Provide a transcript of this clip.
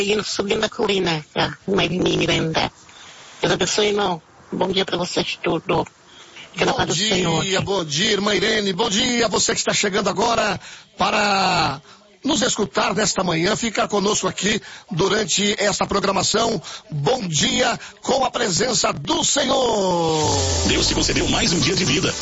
subindo a colina, uma Miranda. Deus abençoe, irmão. Bom dia para vocês todos. Bom dia, irmã Irene. Bom dia, você que está chegando agora para nos escutar nesta manhã, ficar conosco aqui durante esta programação. Bom dia com a presença do Senhor. Deus te concedeu mais um dia de vida.